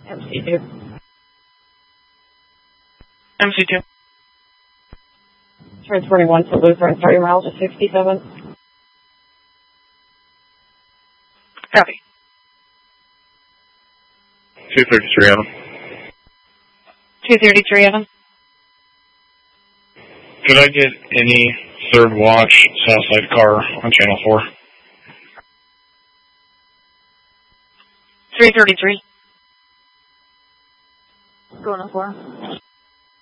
MC2. MC2. Transporting 1 to Lutheran, 30 miles to 67. Copy. 233 Adam. 233 Adam. Could I get any third watch Southside car on channel 4? 333. Going on 4.